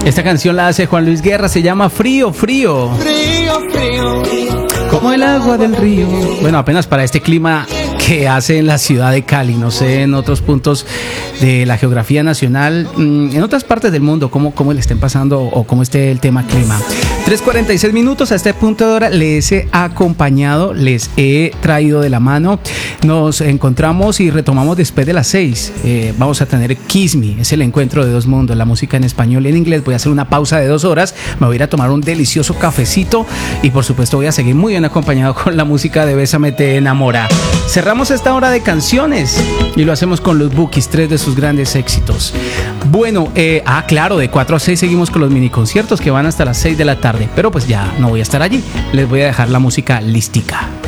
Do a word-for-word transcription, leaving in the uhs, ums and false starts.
Esta canción la hace Juan Luis Guerra, se llama Frío, Frío. Frío, frío. Como el agua del río. Bueno, apenas para este clima que hace en la ciudad de Cali, no sé en otros puntos de la geografía nacional, en otras partes del mundo, cómo, cómo le estén pasando o cómo esté el tema clima. tres cuarenta y seis minutos, a este punto de hora les he acompañado, les he traído de la mano. Nos encontramos y retomamos después de las seis. Eh, vamos a tener Kiss Me, es el encuentro de dos mundos, la música en español y en inglés. Voy a hacer una pausa de dos horas, me voy a ir a tomar un delicioso cafecito y por supuesto voy a seguir muy bien acompañado con la música de Bésame te enamora. Cerramos esta hora de canciones y lo hacemos con los Bukis, tres de sus grandes éxitos. Bueno, eh, ah claro, de cuatro a seis seguimos con los mini conciertos que van hasta las seis de la tarde, pero pues ya no voy a estar allí, les voy a dejar la música listica.